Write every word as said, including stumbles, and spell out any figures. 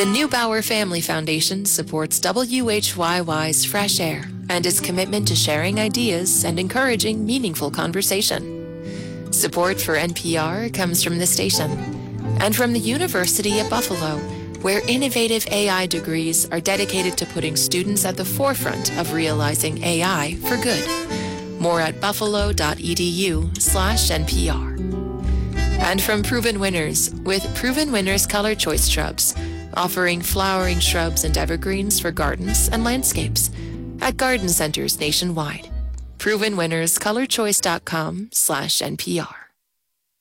The Neubauer Family Foundation supports W H Y Y's Fresh Air and its commitment to sharing ideas and encouraging meaningful conversation. Support for N P R comes from the station and from the University at Buffalo, where innovative A I degrees are dedicated to putting students at the forefront of realizing A I for good. More at buffalo.edu slash NPR. And from Proven Winners, with Proven Winners Color Choice Shrubs, offering flowering shrubs and evergreens for gardens and landscapes at garden centers nationwide. proven winners color choice dot com slash N P R.